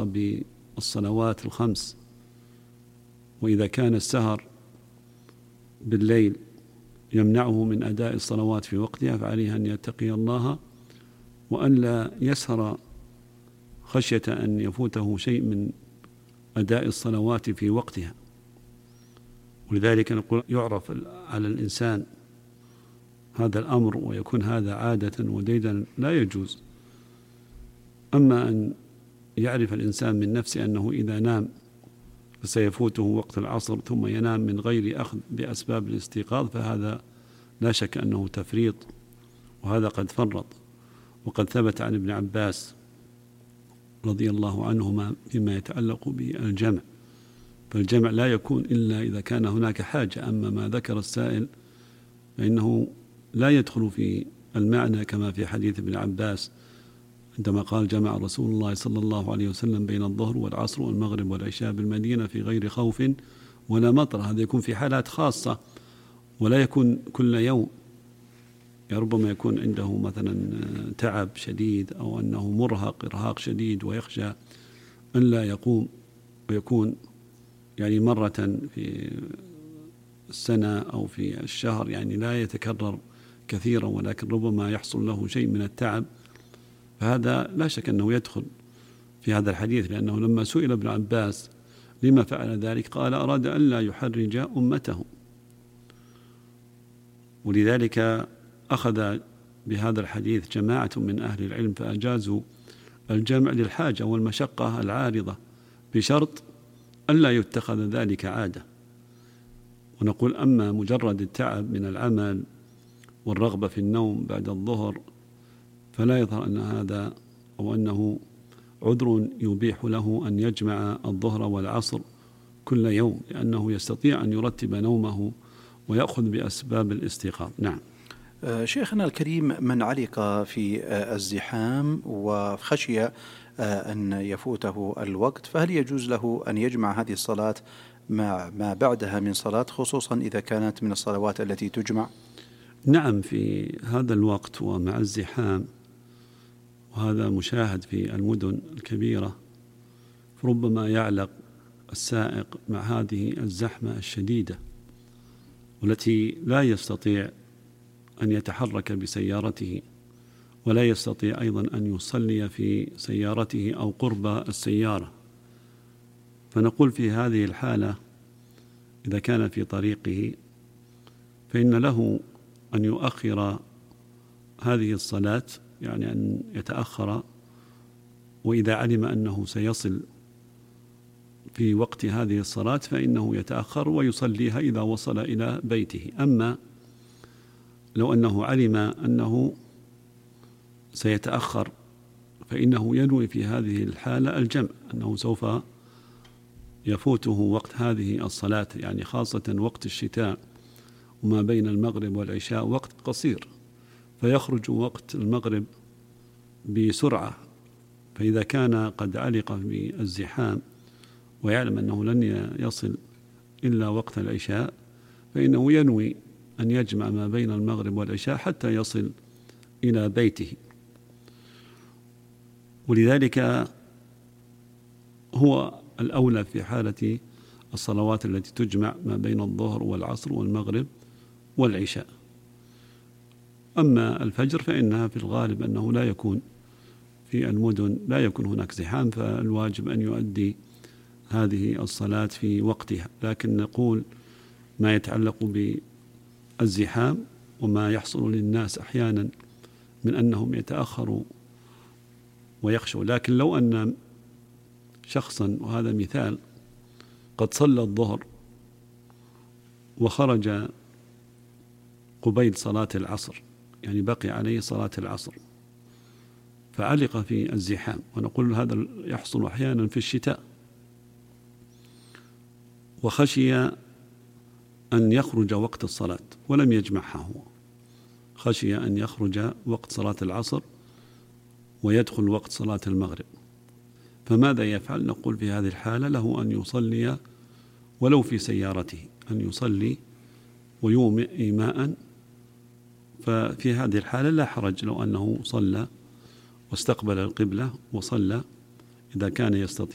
خاصة بالصلوات الخمس، وإذا كان السهر بالليل يمنعه من أداء الصلوات في وقتها فعليه أن يتقي الله وأن لا يسهر خشية أن يفوته شيء من أداء الصلوات في وقتها. ولذلك نقول يعرف على الإنسان هذا الأمر ويكون هذا عادة وديدا لا يجوز. أما أن يعرف الإنسان من نفسه أنه إذا نام فسيفوته وقت العصر ثم ينام من غير أخذ بأسباب الاستيقاظ فهذا لا شك أنه تفريط، وهذا قد فرط. وقد ثبت عن ابن عباس رضي الله عنهما فيما يتعلق بالجمع، فالجمع لا يكون إلا إذا كان هناك حاجة. أما ما ذكر السائل فإنه لا يدخل في المعنى كما في حديث ابن عباس عندما قال جمع رسول الله صلى الله عليه وسلم بين الظهر والعصر والمغرب والعشاء بالمدينة في غير خوف ولا مطر. هذا يكون في حالات خاصة ولا يكون كل يوم. ربما يكون عنده مثلا تعب شديد أو أنه مرهق إرهاق شديد ويخشى أن لا يقوم، ويكون يعني مرة في السنة أو في الشهر، يعني لا يتكرر كثيرا، ولكن ربما يحصل له شيء من التعب، فهذا لا شك أنه يدخل في هذا الحديث. لأنه لما سئل ابن عباس لما فعل ذلك قال أراد أن لا يحرج أمته، ولذلك أخذ بهذا الحديث جماعة من أهل العلم فأجازوا الجمع للحاجة والمشقة العارضة بشرط ألا يتخذ ذلك عادة. ونقول أما مجرد التعب من العمل والرغبة في النوم بعد الظهر فلا يظهر أن هذا أو أنه عذر يبيح له أن يجمع الظهر والعصر كل يوم، لأنه يستطيع أن يرتب نومه ويأخذ بأسباب الاستيقاظ. نعم. شيخنا الكريم، من علق في الزحام وخشي أن يفوته الوقت فهل يجوز له أن يجمع هذه الصلاة مع ما بعدها من صلاة، خصوصا إذا كانت من الصلوات التي تجمع؟ نعم، في هذا الوقت ومع الزحام، وهذا مشاهد في المدن الكبيرة، فربما يعلق السائق مع هذه الزحمة الشديدة والتي لا يستطيع أن يتحرك بسيارته، ولا يستطيع أيضا أن يصلي في سيارته أو قرب السيارة. فنقول في هذه الحالة إذا كان في طريقه فإن له أن يؤخر هذه الصلاة، يعني أن يتأخر، وإذا علم أنه سيصل في وقت هذه الصلاة فإنه يتأخر ويصليها إذا وصل إلى بيته. أما لو أنه علم أنه سيتأخر فإنه ينوي في هذه الحالة الجمع، أنه سوف يفوته وقت هذه الصلاة، يعني خاصة وقت الشتاء وما بين المغرب والعشاء وقت قصير، فيخرج وقت المغرب بسرعة. فإذا كان قد علق بالزحام ويعلم أنه لن يصل إلا وقت العشاء فإنه ينوي أن يجمع ما بين المغرب والعشاء حتى يصل إلى بيته. ولذلك هو الأولى في حالة الصلوات التي تجمع ما بين الظهر والعصر والمغرب والعشاء. أما الفجر فإنها في الغالب أنه لا يكون في المدن، لا يكون هناك زحام، فالواجب أن يؤدي هذه الصلاة في وقتها. لكن نقول ما يتعلق بالزحام وما يحصل للناس أحيانا من أنهم يتأخروا ويخشوا. لكن لو أن شخصا، وهذا مثال، قد صلى الظهر وخرج قبيل صلاة العصر، يعني بقي عليه صلاة العصر، فعلق في الزحام، ونقول هذا يحصل أحيانا في الشتاء، وخشي أن يخرج وقت الصلاة ولم يجمعها، هو خشي أن يخرج وقت صلاة العصر ويدخل وقت صلاة المغرب، فماذا يفعل؟ نقول في هذه الحالة له أن يصلي ولو في سيارته، أن يصلي ويومئ إيماء. ففي هذه الحالة لا حرج لو أنه صلى واستقبل القبلة وصلى إذا كان يستطيع